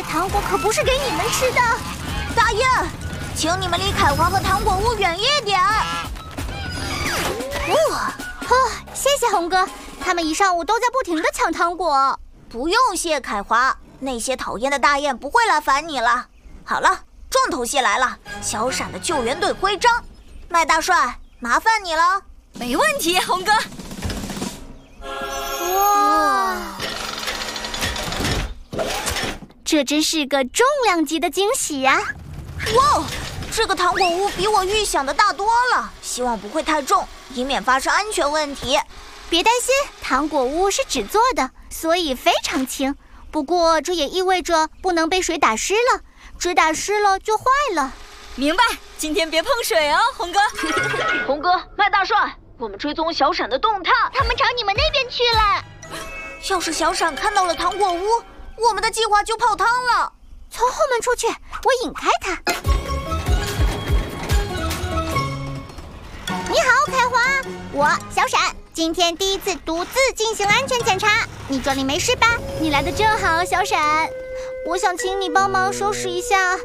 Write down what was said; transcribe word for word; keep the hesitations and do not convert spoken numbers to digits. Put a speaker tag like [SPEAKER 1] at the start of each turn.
[SPEAKER 1] 糖果可不是给你们吃的。
[SPEAKER 2] 大雁，请你们离凯华和糖果屋远一点。
[SPEAKER 1] 哇，哦，谢谢红哥，他们一上午都在不停地抢糖果。
[SPEAKER 2] 不用谢，凯华，那些讨厌的大雁不会来烦你了。好了，重头戏来了，小闪的救援队徽章。麦大帅，麻烦你了。
[SPEAKER 3] 没问题，红哥。
[SPEAKER 1] 哇，这真是个重量级的惊喜呀！
[SPEAKER 2] 哇，这个糖果屋比我预想的大多了，希望不会太重，以免发生安全问题。
[SPEAKER 1] 别担心，糖果屋是纸做的，所以非常轻。不过这也意味着不能被水打湿了，纸打湿了就坏了。
[SPEAKER 3] 明白，今天别碰水哦，红哥。
[SPEAKER 2] 红哥，麦大帅，我们追踪小闪的动态，
[SPEAKER 1] 他们朝你们那边去了。
[SPEAKER 2] 要是小闪看到了糖果屋，我们的计划就泡汤了。
[SPEAKER 1] 从后门出去，我引开他。你好，凯华，我小闪，今天第一次独自进行安全检查，你这里没事吧？你来的正好，小闪，我想请你帮忙收拾一下